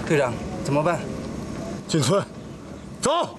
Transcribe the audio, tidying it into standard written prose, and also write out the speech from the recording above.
队长，怎么办？ 进村，走。